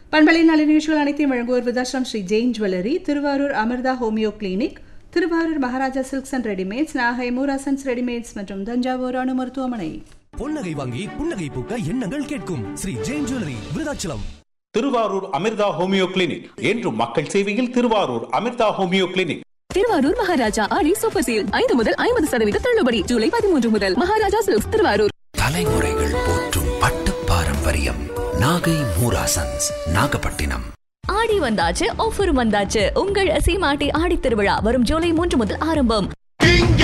பண்பலை நல நிகழ்ச்சிகள் அனைத்தையும் வழங்குவோர் விதாஸ்ரம் Sri Jain jewellery, Thiruvarur Amrita homeo clinic, Thiruvarur Maharaja silks and readymades, Nagai Moorasons readymades மற்றும் தஞ்சாவூர் அணு மருத்துவமனை. பொன்னகை வாங்கி புன்னகை பூக்க எண்ணங்கள் கேட்கும் Sri Jain jewellery, Virudhachalam. Thiruvarur Amrita homeo clinic என்றும் மக்கள் சேவையில். Thiruvarur Amrita homeo clinic. திருவாரூர் மகாராஜா ஆடி சூப்பர் சேல் 5 முதல் 50% தள்ளுபடி. ஜூலை 13 முதல் மகாராஜா சில்க்ஸ், திருவாரூர். தலைமுறைகள் போற்றும் பட்டு பாரம்பரியம் நாகை மூராசன்ஸ், நாகப்பட்டினம். ஆடி வந்தாச்சு, ஆஃபரும் வந்தாச்சு. உங்கள் சீமாட்டி ஆடி திருவிழா வரும் ஜூலை 3 முதல் ஆரம்பம்.